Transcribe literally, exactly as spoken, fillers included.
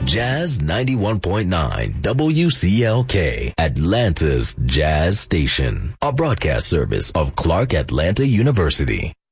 Jazz ninety-one point nine W C L K, Atlanta's Jazz Station, a broadcast service of Clark Atlanta University.